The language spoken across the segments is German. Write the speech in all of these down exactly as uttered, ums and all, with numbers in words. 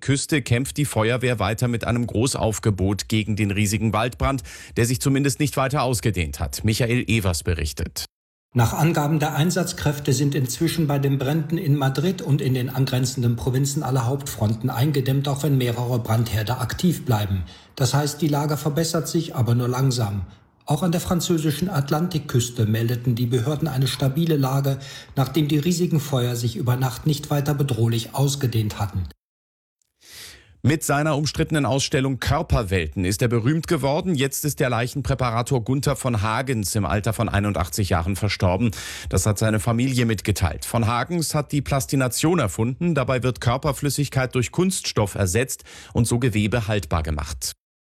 Atlantikküste kämpft die Feuerwehr weiter mit einem Großaufgebot gegen den riesigen Waldbrand, der sich zumindest nicht weiter ausgedehnt hat. Michael Evers berichtet. Nach Angaben der Einsatzkräfte sind inzwischen bei den Bränden in Madrid und in den angrenzenden Provinzen alle Hauptfronten eingedämmt, auch wenn mehrere Brandherde aktiv bleiben. Das heißt, die Lage verbessert sich, aber nur langsam. Auch an der französischen Atlantikküste meldeten die Behörden eine stabile Lage, nachdem die riesigen Feuer sich über Nacht nicht weiter bedrohlich ausgedehnt hatten. Mit seiner umstrittenen Ausstellung Körperwelten ist er berühmt geworden. Jetzt ist der Leichenpräparator Gunther von Hagens im Alter von einundachtzig Jahren verstorben. Das hat seine Familie mitgeteilt. Von Hagens hat die Plastination erfunden. Dabei wird Körperflüssigkeit durch Kunststoff ersetzt und so Gewebe haltbar gemacht.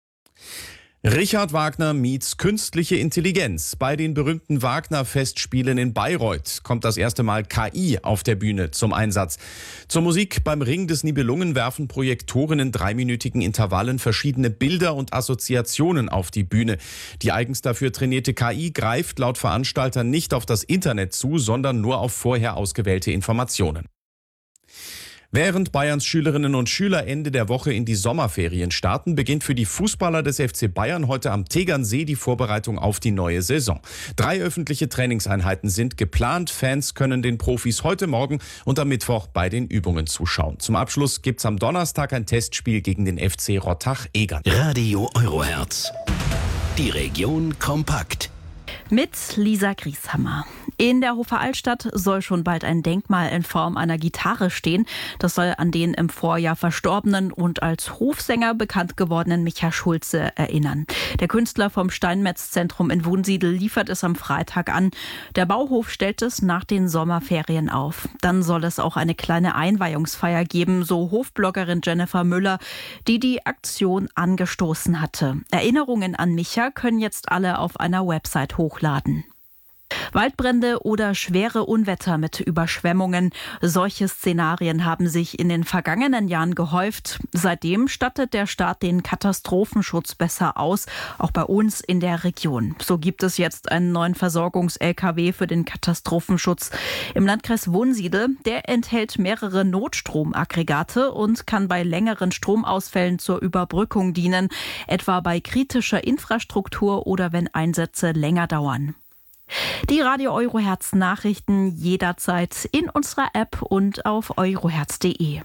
Richard Wagner meets künstliche Intelligenz. Bei den berühmten Wagner-Festspielen in Bayreuth kommt das erste Mal K I auf der Bühne zum Einsatz. Zur Musik beim Ring des Nibelungen werfen Projektoren in dreiminütigen Intervallen verschiedene Bilder und Assoziationen auf die Bühne. Die eigens dafür trainierte K I greift laut Veranstalter nicht auf das Internet zu, sondern nur auf vorher ausgewählte Informationen. Während Bayerns Schülerinnen und Schüler Ende der Woche in die Sommerferien starten, beginnt für die Fußballer des F C Bayern heute am Tegernsee die Vorbereitung auf die neue Saison. Drei öffentliche Trainingseinheiten sind geplant. Fans können den Profis heute Morgen und am Mittwoch bei den Übungen zuschauen. Zum Abschluss gibt's am Donnerstag ein Testspiel gegen den F C Rottach-Egern. Radio Eurohertz. Die Region kompakt. Mit Lisa Grieshammer. In der Hofer Altstadt soll schon bald ein Denkmal in Form einer Gitarre stehen. Das soll an den im Vorjahr verstorbenen und als Hofsänger bekannt gewordenen Micha Schulze erinnern. Der Künstler vom Steinmetz-Zentrum in Wunsiedel liefert es am Freitag an. Der Bauhof stellt es nach den Sommerferien auf. Dann soll es auch eine kleine Einweihungsfeier geben, so Hofbloggerin Jennifer Müller, die die Aktion angestoßen hatte. Erinnerungen an Micha können jetzt alle auf einer Website hochladen. Waldbrände oder schwere Unwetter mit Überschwemmungen. Solche Szenarien haben sich in den vergangenen Jahren gehäuft. Seitdem stattet der Staat den Katastrophenschutz besser aus, auch bei uns in der Region. So gibt es jetzt einen neuen Versorgungs-L K W für den Katastrophenschutz im Landkreis Wunsiedel. Der enthält mehrere Notstromaggregate und kann bei längeren Stromausfällen zur Überbrückung dienen, etwa bei kritischer Infrastruktur oder wenn Einsätze länger dauern. Die Radio Eurohertz Nachrichten jederzeit in unserer App und auf eurohertz punkt de.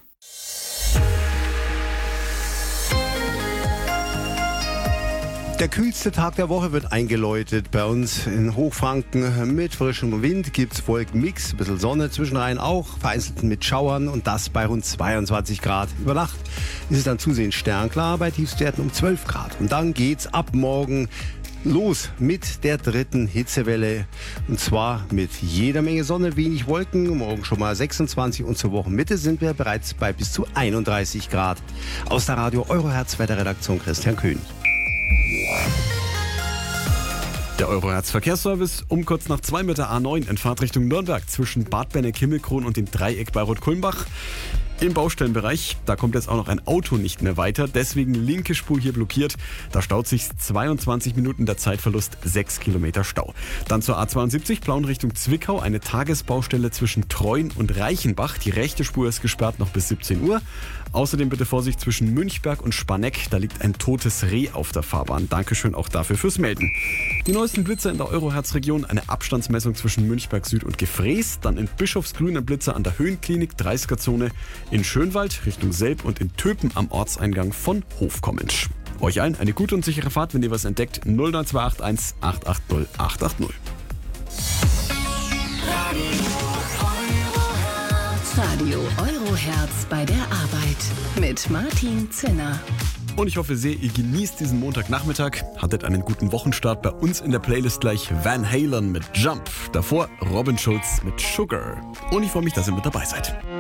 Der kühlste Tag der Woche wird eingeläutet. Bei uns in Hochfranken mit frischem Wind gibt es Wolkenmix, ein bisschen Sonne zwischenrein auch, vereinzelt mit Schauern und das bei rund zweiundzwanzig Grad. Über Nacht ist es dann zusehends sternklar bei Tiefstwerten um zwölf Grad. Und dann geht's ab morgen los mit der dritten Hitzewelle. Und zwar mit jeder Menge Sonne, wenig Wolken. Morgen schon mal sechsundzwanzig und zur Wochenmitte sind wir bereits bei bis zu einunddreißig Grad. Aus der Radio Eurohertz Wetterredaktion Christian König. Der Eurohertz Verkehrsservice um kurz nach zwei mit der A neun in Fahrtrichtung Nürnberg zwischen Bad Benneck-Himmelkron und dem Dreieck bei Rot-Kulmbach. Im Baustellenbereich, da kommt jetzt auch noch ein Auto nicht mehr weiter, deswegen linke Spur hier blockiert. Da staut sich zweiundzwanzig Minuten, der Zeitverlust sechs Kilometer Stau. Dann zur A zweiundsiebzig, Plauen Richtung Zwickau, eine Tagesbaustelle zwischen Treuen und Reichenbach. Die rechte Spur ist gesperrt noch bis siebzehn Uhr. Außerdem bitte Vorsicht zwischen Münchberg und Spanegg, da liegt ein totes Reh auf der Fahrbahn. Dankeschön auch dafür fürs Melden. Die neuesten Blitzer in der Eurohertz-Region, eine Abstandsmessung zwischen Münchberg Süd und Gefrees, dann in Bischofsgrün ein Blitzer an der Höhenklinik, dreißiger-Zone, in Schönwald Richtung Selb und in Töpen am Ortseingang von Hofkommensch. Euch allen eine gute und sichere Fahrt, wenn ihr was entdeckt. null neun zwei acht eins acht acht null acht acht null. Radio Eurohertz bei der Arbeit mit Martin Zinner. Und ich hoffe sehr, ihr genießt diesen Montagnachmittag, hattet einen guten Wochenstart. Bei uns in der Playlist gleich Van Halen mit Jump. Davor Robin Schulz mit Sugar. Und ich freue mich, dass ihr mit dabei seid.